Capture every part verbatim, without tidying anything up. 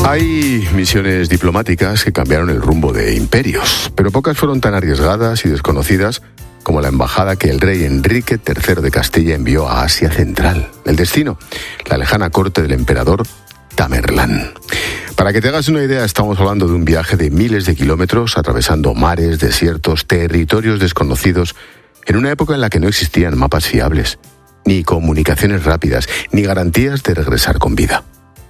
Hay misiones diplomáticas que cambiaron el rumbo de imperios, pero pocas fueron tan arriesgadas y desconocidas como la embajada que el rey Enrique tercero de Castilla envió a Asia Central. El destino, la lejana corte del emperador Tamerlán. Para que te hagas una idea, estamos hablando de un viaje de miles de kilómetros, atravesando mares, desiertos, territorios desconocidos, en una época en la que no existían mapas fiables, ni comunicaciones rápidas, ni garantías de regresar con vida.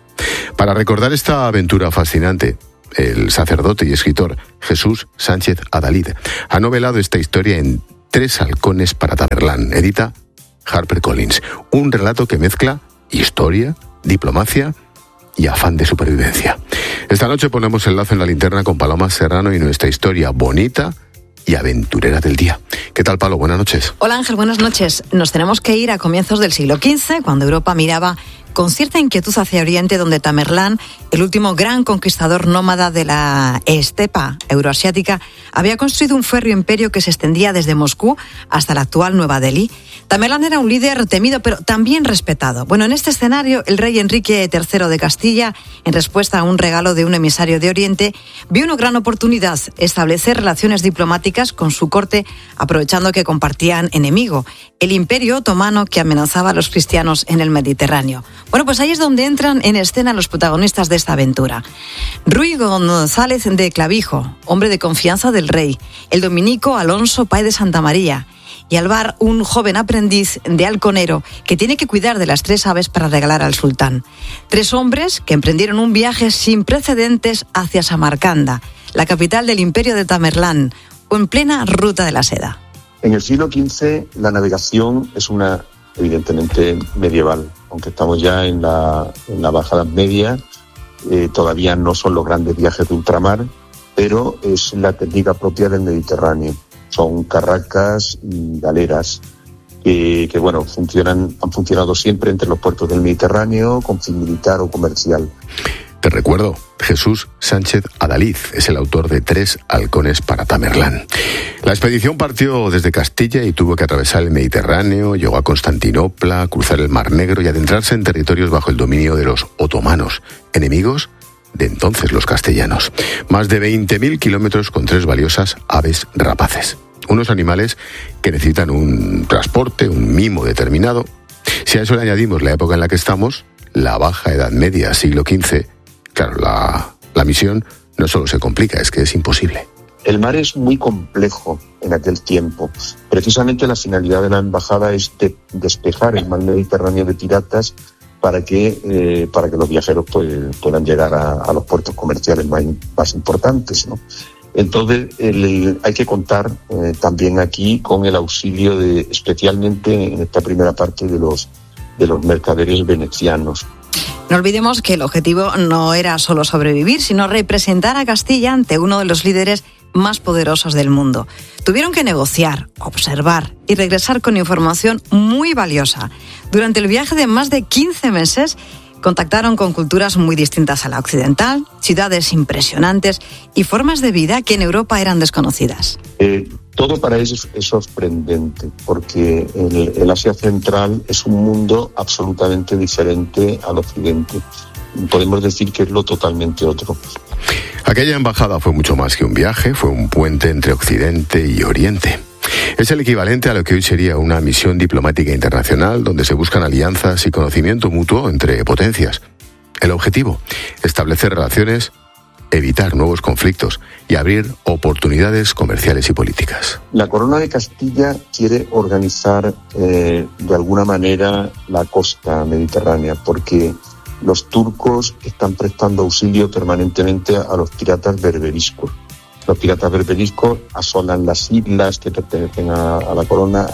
Para recordar esta aventura fascinante, el sacerdote y escritor Jesús Sánchez Adalid ha novelado esta historia en Tres halcones para Tamerlán, edita HarperCollins, un relato que mezcla historia, diplomacia y afán de supervivencia. Esta noche ponemos el lazo en la linterna con Paloma Serrano y nuestra historia bonita y aventurera del día. ¿Qué tal, Palo? Buenas noches. Hola, Ángel, buenas noches. Nos tenemos que ir a comienzos del siglo quince, cuando Europa miraba con cierta inquietud hacia Oriente, donde Tamerlán, el último gran conquistador nómada de la estepa euroasiática, había construido un férreo imperio que se extendía desde Moscú hasta la actual Nueva Delhi. Tamerlán era un líder temido, pero también respetado. Bueno, en este escenario, el rey Enrique tercero de Castilla, en respuesta a un regalo de un emisario de Oriente, vio una gran oportunidad: establecer relaciones diplomáticas con su corte, aprovechando que compartían enemigo, el Imperio Otomano, que amenazaba a los cristianos en el Mediterráneo. Bueno, pues ahí es donde entran en escena los protagonistas de esta aventura. Ruy González de Clavijo, hombre de confianza del rey, el dominico Alonso Páez de Santa María, y Alvar, un joven aprendiz de halconero que tiene que cuidar de las tres aves para regalar al sultán. Tres hombres que emprendieron un viaje sin precedentes hacia Samarcanda, la capital del imperio de Tamerlán, o en plena ruta de la seda. En el siglo quince la navegación es una, evidentemente, medieval. Aunque estamos ya en la, en la Baja Edad Media, eh, todavía no son los grandes viajes de ultramar, pero es la técnica propia del Mediterráneo. Son carracas y galeras que, que bueno, funcionan, han funcionado siempre entre los puertos del Mediterráneo con fin militar o comercial. Te recuerdo, Jesús Sánchez Adalid es el autor de Tres halcones para Tamerlán. La expedición partió desde Castilla y tuvo que atravesar el Mediterráneo, llegó a Constantinopla, cruzar el Mar Negro y adentrarse en territorios bajo el dominio de los otomanos, enemigos de entonces los castellanos. Más de veinte mil kilómetros con tres valiosas aves rapaces. Unos animales que necesitan un transporte, un mimo determinado. Si a eso le añadimos la época en la que estamos, la Baja Edad Media, siglo quince, claro, la, la misión no solo se complica, es que es imposible. El mar es muy complejo en aquel tiempo. Precisamente la finalidad de la embajada es de despejar el mar Mediterráneo de piratas para que, eh, para que los viajeros pues, puedan llegar a, a los puertos comerciales más, más importantes, ¿no? Entonces el, hay que contar eh, también aquí con el auxilio de, especialmente en esta primera parte, de los, de los mercaderes venecianos. No olvidemos que el objetivo no era solo sobrevivir, sino representar a Castilla ante uno de los líderes más poderosos del mundo. Tuvieron que negociar, observar y regresar con información muy valiosa. Durante el viaje de más de quince meses, contactaron con culturas muy distintas a la occidental, ciudades impresionantes y formas de vida que en Europa eran desconocidas. Eh, todo para ellos es sorprendente, porque el, el Asia Central es un mundo absolutamente diferente al occidente. Podemos decir que es lo totalmente otro. Aquella embajada fue mucho más que un viaje, fue un puente entre Occidente y Oriente. Es el equivalente a lo que hoy sería una misión diplomática internacional, donde se buscan alianzas y conocimiento mutuo entre potencias. El objetivo, establecer relaciones, evitar nuevos conflictos y abrir oportunidades comerciales y políticas. La Corona de Castilla quiere organizar eh, de alguna manera la costa mediterránea, porque los turcos están prestando auxilio permanentemente a los piratas berberiscos. Los piratas berberiscos asolan las islas que pertenecen a, a la corona.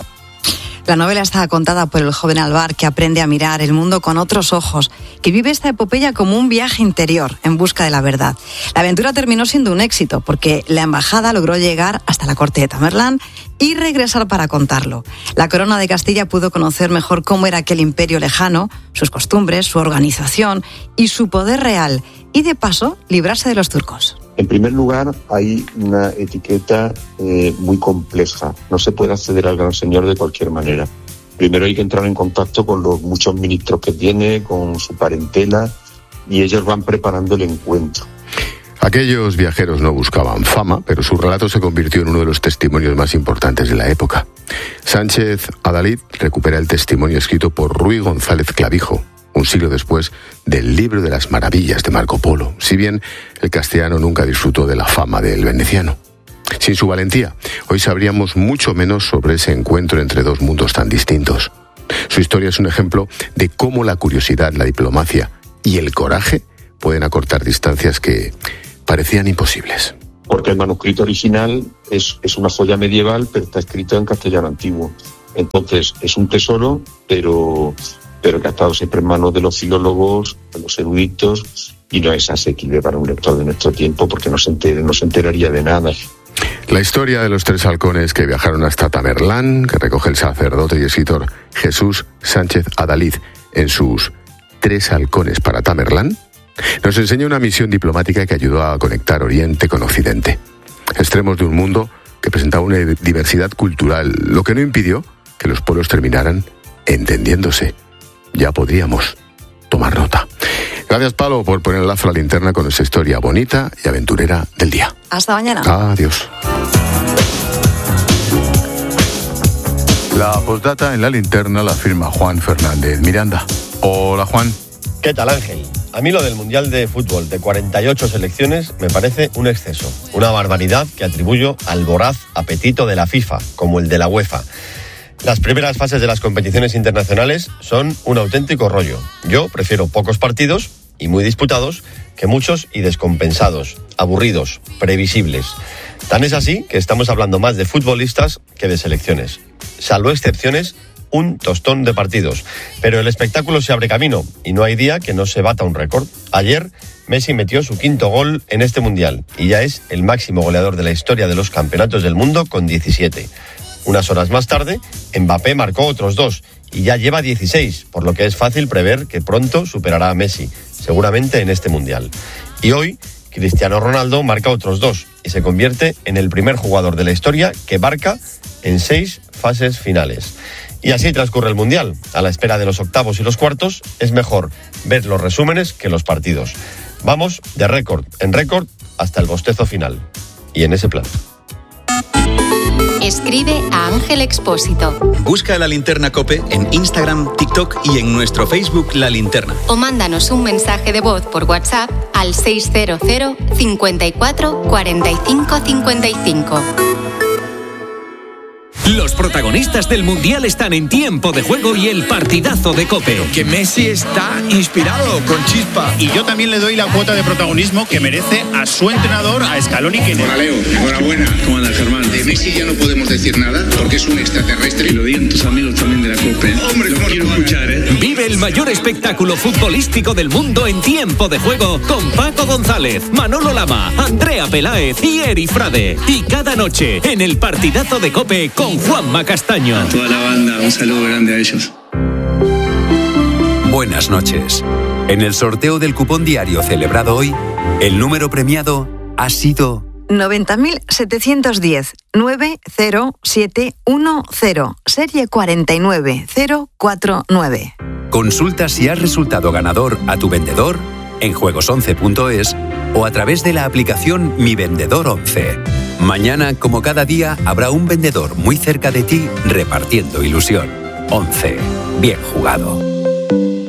La novela está contada por el joven Alvar, que aprende a mirar el mundo con otros ojos, que vive esta epopeya como un viaje interior en busca de la verdad. La aventura terminó siendo un éxito, porque la embajada logró llegar hasta la corte de Tamerlán y regresar para contarlo. La corona de Castilla pudo conocer mejor cómo era aquel imperio lejano, sus costumbres, su organización y su poder real, y de paso librarse de los turcos. En primer lugar, hay una etiqueta eh, muy compleja. No se puede acceder al Gran Señor de cualquier manera. Primero hay que entrar en contacto con los muchos ministros que tiene, con su parentela, y ellos van preparando el encuentro. Aquellos viajeros no buscaban fama, pero su relato se convirtió en uno de los testimonios más importantes de la época. Sánchez Adalid recupera el testimonio escrito por Ruy González Clavijo, un siglo después del libro de las maravillas de Marco Polo, si bien el castellano nunca disfrutó de la fama del veneciano. Sin su valentía, hoy sabríamos mucho menos sobre ese encuentro entre dos mundos tan distintos. Su historia es un ejemplo de cómo la curiosidad, la diplomacia y el coraje pueden acortar distancias que parecían imposibles. Porque el manuscrito original es, es una joya medieval, pero está escrito en castellano antiguo. Entonces, es un tesoro, pero, pero que ha estado siempre en manos de los filólogos, de los eruditos, y no es asequible para un lector de nuestro tiempo porque no se, entere, no se enteraría de nada. La historia de los tres halcones que viajaron hasta Tamerlán, que recoge el sacerdote y escritor Jesús Sánchez Adalid en sus Tres halcones para Tamerlán, nos enseña una misión diplomática que ayudó a conectar Oriente con Occidente. Extremos de un mundo que presentaba una diversidad cultural, lo que no impidió que los pueblos terminaran entendiéndose. Ya podríamos tomar nota. Gracias, Palo, por poner el lazo a la linterna con esa historia bonita y aventurera del día. Hasta mañana. Adiós. La postdata en la linterna la firma Juan Fernández Miranda. Hola, Juan. ¿Qué tal, Ángel? A mí lo del Mundial de Fútbol de cuarenta y ocho selecciones me parece un exceso, una barbaridad que atribuyo al voraz apetito de la FIFA, como el de la UEFA. Las primeras fases de las competiciones internacionales son un auténtico rollo. Yo prefiero pocos partidos y muy disputados que muchos y descompensados, aburridos, previsibles. Tan es así que estamos hablando más de futbolistas que de selecciones. Salvo excepciones, un tostón de partidos. Pero el espectáculo se abre camino y no hay día que no se bata un récord. Ayer, Messi metió su quinto gol en este Mundial y ya es el máximo goleador de la historia de los campeonatos del mundo con diecisiete. Unas horas más tarde, Mbappé marcó otros dos y ya lleva dieciséis, por lo que es fácil prever que pronto superará a Messi, seguramente en este Mundial. Y hoy, Cristiano Ronaldo marca otros dos y se convierte en el primer jugador de la historia que marca en seis fases finales. Y así transcurre el Mundial. A la espera de los octavos y los cuartos, es mejor ver los resúmenes que los partidos. Vamos de récord en récord hasta el bostezo final. Y en ese plan. Escribe a Ángel Expósito. Busca La Linterna COPE en Instagram, TikTok y en nuestro Facebook La Linterna. O mándanos un mensaje de voz por WhatsApp al seis cero cero, cincuenta y cuatro, cuarenta y cinco, cincuenta y cinco. Los protagonistas del Mundial están en Tiempo de Juego y el partidazo de COPE. Que Messi está inspirado, con chispa. Y yo también le doy la cuota de protagonismo que merece a su entrenador, a Scaloni. Que Hola, Leo. Enhorabuena. ¿Cómo andas, Germán? De Messi ya no podemos decir nada porque es un extraterrestre. Y lo digan tus amigos también de la COPE. Hombre, lo quiero escuchar, ¿eh? Vive el mayor espectáculo futbolístico del mundo en Tiempo de Juego con Paco González, Manolo Lama, Andrea Peláez y Eri Frade. Y cada noche en el partidazo de COPE con Juanma Castaño. A toda la banda, un saludo grande a ellos. Buenas noches. En el sorteo del cupón diario celebrado hoy, el número premiado ha sido noventa mil setecientos diez, nueve cero siete uno cero, serie cuarenta y nueve cero cuatro nueve. Consulta si has resultado ganador a tu vendedor en juegos once punto es o a través de la aplicación Mi Vendedor once. Mañana, como cada día, habrá un vendedor muy cerca de ti repartiendo ilusión. once. Bien jugado.